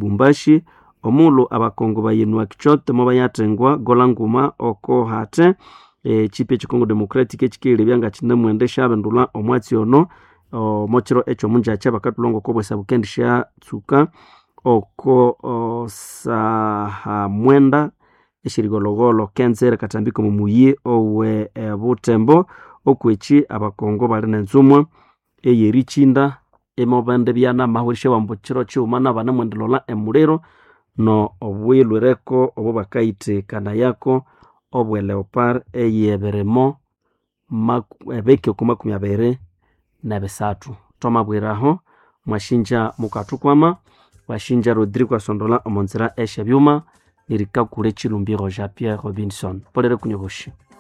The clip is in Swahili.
Lubumbashi omulo abakongo bayenwa kichote mo bayatengwa golanguma oko hate chipe chikongo democratic ekikile byanga chinemwendesha abendula omwatsi ono mochiro echo munjacha bakatulongo ko bwesa bukendisha tsuka oko sa mwenda eshirigologolo kenzere katambiko mumuye owe butembo okwechi abakongo bali nenzumwa eyerichinda emobande byana mahurishe wambuchiro chiumana bana mwendelola emulero no obwilwereko obo bakaite kana yako obwe leopard eyeberemo ebeke kuma kumyabere na besatu tomabwiraho mwashinja mukatukwama washinja Rodrigo Sondola omonzera eshe byuma nirikakure chilumbiro Jean Pierre Robinson polere kunyoboshi.